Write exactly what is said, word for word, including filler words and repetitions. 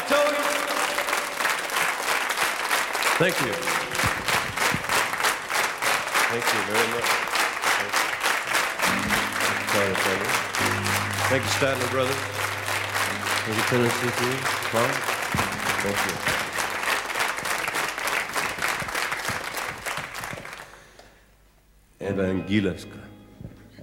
Tony. Thank you. Thank you very much. Thank you, Tony. Thank you, Statler Brothers. Thank you, Tennessee Three. Tom. Thank you. Evangelska.